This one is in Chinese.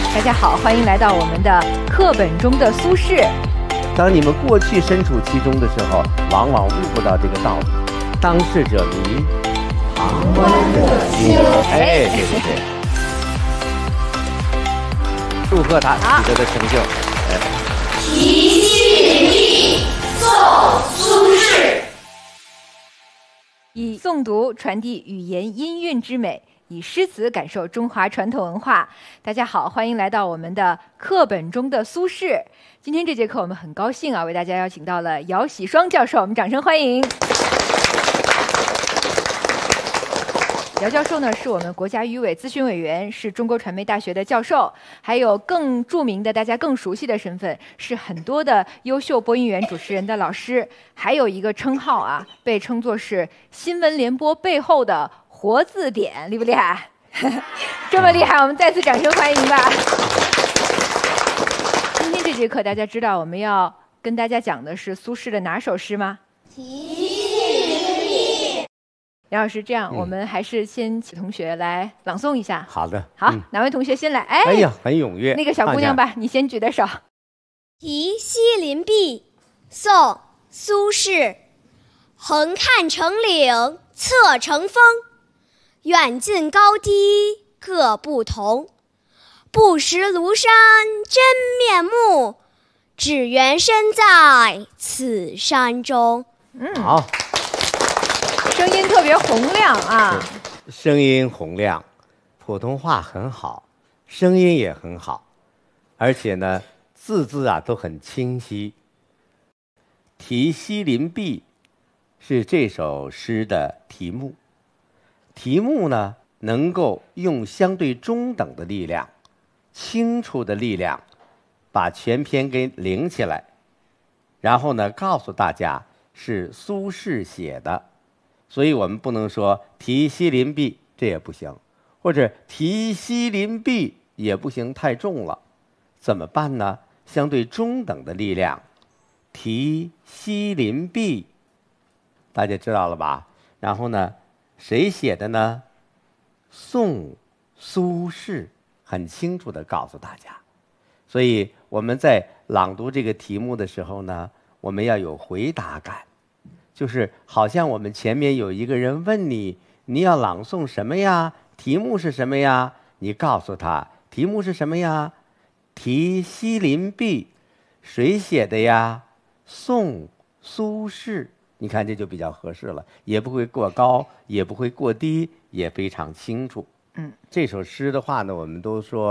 大家好，欢迎来到我们的课本中的苏轼。 当你们过去身处其中的时候，往往悟不到这个道理。当事者迷，旁观者清。哎，对。祝贺他取得的成就。 题西林壁，宋苏轼。 以诵读传递语言音韵之美，以诗词感受中华传统文化。大家好，欢迎来到我们的课本中的苏轼。今天这节课我们很高兴为大家邀请到了姚喜双教授，我们掌声欢迎。姚教授呢，是我们国家语委咨询委员，是中国传媒大学的教授，还有更著名的、大家更熟悉的身份，是很多的优秀播音员、主持人的老师，还有一个称号被称作是新闻联播背后的活字典，厉不厉害？这么厉害，我们再次掌声欢迎吧。今天这节课，大家知道我们要跟大家讲的是苏轼的哪首诗吗？杨老师，这样我们还是先请同学来朗诵一下。 好的， 好，哪位同学先来？ 哎呀，很踊跃。 那个小姑娘吧，你先举的手。 题西林壁，宋·苏轼。横看成岭侧成峰，远近高低各不同。不识庐山真面目，只缘身在此山中。 好。 声音特别洪亮啊！ 声音洪亮，普通话很好，声音也很好，而且呢，字都很清晰。题西林壁是这首诗的题目，题目呢能够用相对中等的力量、清楚的力量，把全篇给领起来，然后呢告诉大家是苏轼写的。所以我们不能说题西林壁，这也不行，或者题西林壁也不行，太重了，怎么办呢？相对中等的力量，题西林壁，大家知道了吧？然后呢，谁写的呢？宋苏轼，很清楚地告诉大家。所以我们在朗读这个题目的时候呢，我们要有回答感。就是好像我们前面有一个人问你，你要朗诵什么呀？题目是什么呀？你告诉他题目是什么呀？题西林壁，谁写的呀？宋苏轼。你看这就比较合适了，也不会过高，也不会过低，也非常清楚。这首诗的话呢，我们都说